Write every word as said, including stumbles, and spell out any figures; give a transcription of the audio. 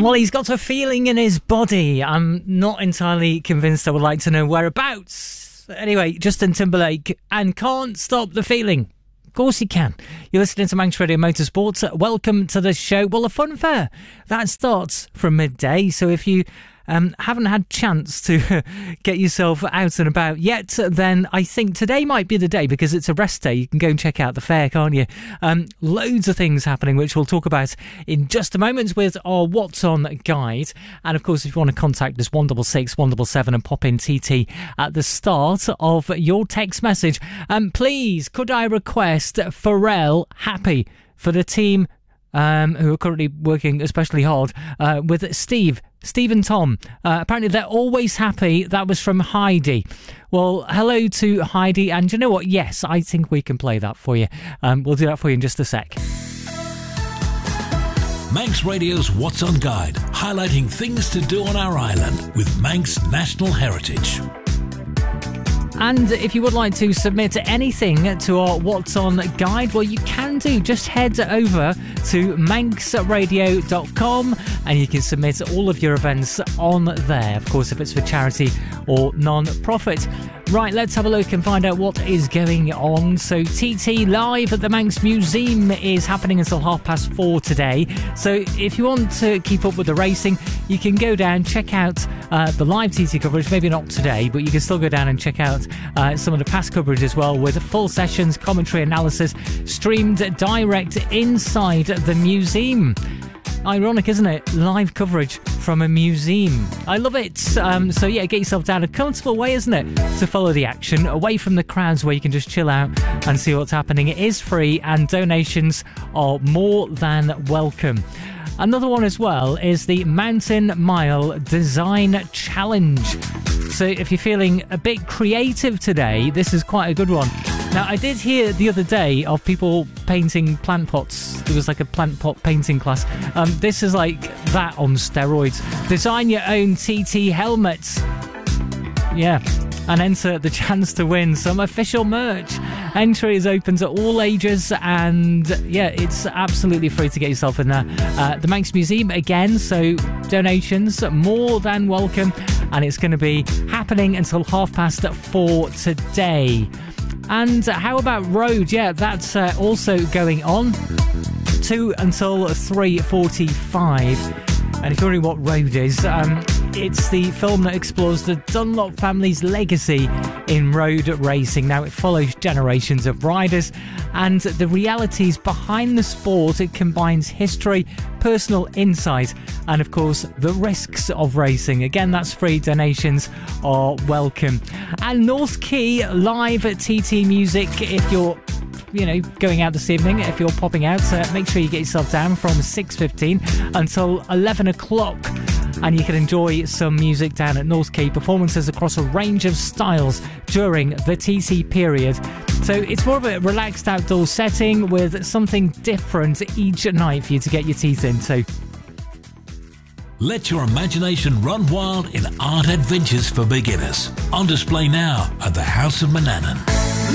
Well, he's got a feeling in his body. I'm not entirely convinced I would like to know whereabouts. Anyway, Justin Timberlake and Can't Stop the Feeling. Of course he can. You're listening to Manx Radio Motorsports. Welcome to the show. Well, a fun fair that starts from midday. So if you um, haven't had chance to get yourself out and about yet, then I think today might be the day, because it's a rest day. You can go and check out the fair, can't you? Um, loads of things happening, which we'll talk about in just a moment with our What's On guide. And of course, if you want to contact us, one six six, one seven seven and pop in T T at the start of your text message. Um, please, could I request Pharrell Happy for the team um, who are currently working especially hard uh, with Steve, Steve and Tom. Uh, apparently they're always happy. That was from Heidi. Well, hello to Heidi. And you know what? Yes, I think we can play that for you. Um, we'll do that for you in just a sec. Manx Radio's What's On Guide, highlighting things to do on our island with Manx National Heritage. And if you would like to submit anything to our What's On guide, well, you can do. Just head over to manx radio dot com and you can submit all of your events on there. Of course, if it's for charity or non-profit. Right, let's have a look and find out what is going on. So T T Live at the Manx Museum is happening until half past four today. So if you want to keep up with the racing, you can go down, check out uh, the live T T coverage. Maybe not today, but you can still go down and check out uh, some of the past coverage as well, with full sessions, commentary, analysis, streamed direct inside the museum. Ironic, isn't it? Live coverage from a museum. I love it. Um, so yeah, get yourself down a comfortable way, isn't it, to follow the action, away from the crowds where you can just chill out and see what's happening. It is free and donations are more than welcome. Another one as well is the Mountain Mile Design Challenge. So if you're feeling a bit creative today, this is quite a good one. Now, I did hear the other day of people painting plant pots. There was like a plant pot painting class. Um, this is like that on steroids. Design your own T T helmets. Yeah. And enter the chance to win some official merch. Entry is open to all ages, and yeah, it's absolutely free to get yourself in there. Uh, the Manx Museum again, so donations more than welcome, and it's going to be happening until half past four today. And how about Road? Yeah, that's uh, also going on two until three forty-five. And if you're wondering what Road is, um, it's the film that explores the Dunlop family's legacy in road racing. Now, it follows generations of riders and the realities behind the sport. It combines history, personal insight, and of course, the risks of racing. Again, that's free. Donations are welcome. And North Quay live at T T Music. If you're you know, going out this evening, if you're popping out, uh, make sure you get yourself down from six fifteen until eleven o'clock. And you can enjoy some music down at North Quay, performances across a range of styles during the T T period. So it's more of a relaxed outdoor setting with something different each night for you to get your teeth into. Let your imagination run wild in art adventures for beginners. On display now at the House of Manannan.